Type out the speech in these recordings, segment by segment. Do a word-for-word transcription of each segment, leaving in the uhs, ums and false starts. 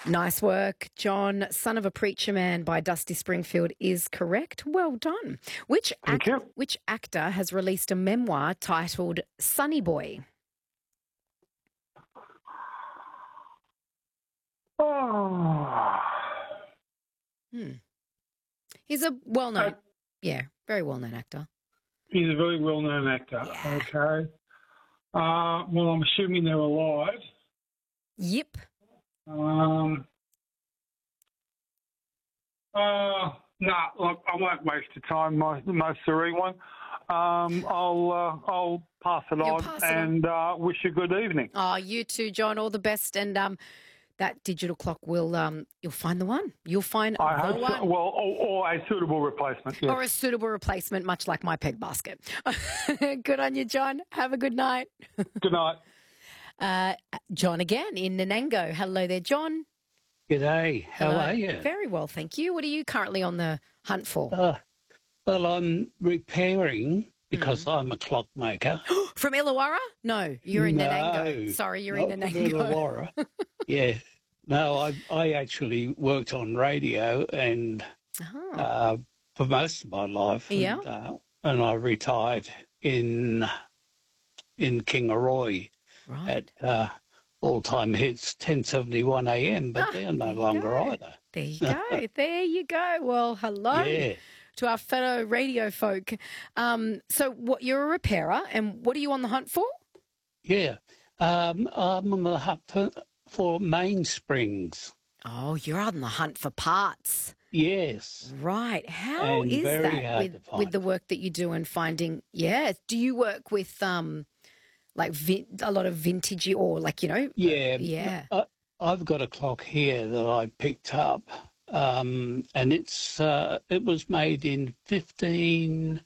Nice work, John. Son of a Preacher Man by Dusty Springfield is correct. Well done. Which, Thank ac- you. which actor has released a memoir titled Sunny Boy? Oh, Hmm. He's a well-known, Uh, yeah, very well-known actor. he's a very well-known actor. Yeah. Okay. Uh, well, I'm assuming they're alive. Yep. Um, uh, nah, look, I won't waste your time. My most serene one. Um, I'll uh, I'll pass it You'll on pass it on. and uh, wish you a good evening. Oh, you too, John. All the best. And um, that digital clock will um, you'll find the one. You'll find I the hope one. so. Well, or, or a suitable replacement. Yes. Or a suitable replacement, much like my peg basket. Good on you, John. Have a good night. Good night. Uh, John again in Nanango. Hello there, John. G'day, how Hello. are you? Very well, thank you. What are you currently on the hunt for? Uh, well, I'm repairing because Mm. I'm a clockmaker. From Illawarra? No, you're in No, Nanango. Sorry, you're in not from Nanango. Illawarra. Yeah, no, I I actually worked on radio and Oh, uh, for most of my life. Yeah. And, uh, and I retired in in Kingaroy right. at uh, all time hits ten seventy-one A M, but Ah, they're no there you longer go. either. There you go. There you go. Well, hello Yeah. to our fellow radio folk. Um, so, what you're a repairer, and what are you on the hunt for? Yeah, um, I'm on the hunt for, for mainsprings. Oh, you're on the hunt for parts. Yes, Right. How and is very that hard with, to with find. the work that you do and finding? Yeah. Do you work with um like vin- a lot of vintagey or like you know? Yeah, Yeah. I, I've got a clock here that I picked up, um, and it's uh, it was made in fifteen,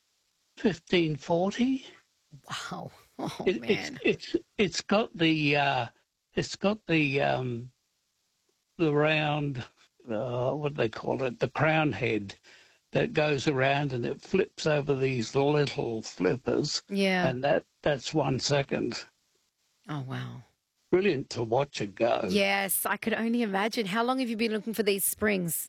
fifteen forty. Wow. Oh It, it's man. it's it's got the uh, it's got the um, the round uh, what do they call it, the crown head that goes around and it flips over these little flippers, Yeah. and that that's one second. Oh wow. Brilliant to watch it go. Yes, I could only imagine. How long have you been looking for these springs?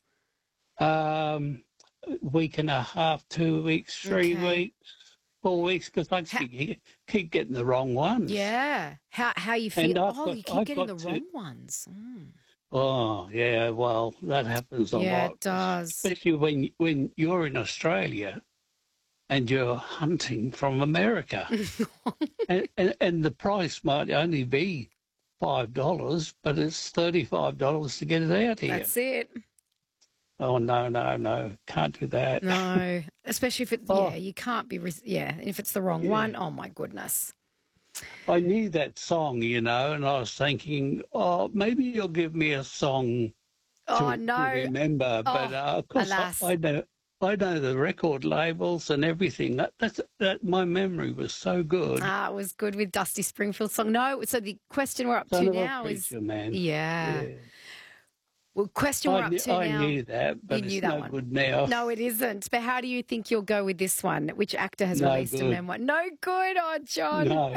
Um, week and a half, two weeks, three Okay. weeks, four weeks, because I Ha- keep, keep getting the wrong ones. Yeah. How how you And feel? I've Oh, got- you keep I've getting got the to- wrong ones. Mm. Oh, yeah, well, that happens a Yeah, lot. it does. Especially when, when you're in Australia and you're hunting from America. and, and, and the price might only be five dollars, but it's thirty-five dollars to get it out here. That's it. Oh, no, no, no, can't do that. No, especially if it's Oh. yeah, you can't be res- yeah. If it's the wrong Yeah. one, oh my goodness. I knew that song, you know, and I was thinking, oh, maybe you'll give me a song to, Oh to no. remember. But Oh, uh, of course, I, alas. I know, I know the record labels and everything. That, that's that. My memory was so good. Ah, it was good with Dusty Springfield song. No, so the question we're up Son to of a now is preacher man. yeah. Yeah. Well, question we're I, up knew, to I now. knew that, but You knew it's that no one. good now. No, it isn't. But how do you think you'll go with this one? Which actor has No released a good. memoir? No good, oh John. No.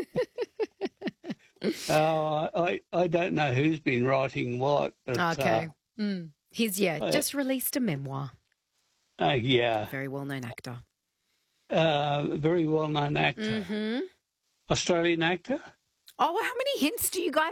Oh, I, I don't know who's been writing what, but Okay. Mm. He's yeah, uh, just released a memoir. uh, uh, yeah, Very well known actor. uh, very well known actor, Mm-hmm. Australian actor. Oh, how many hints do you guys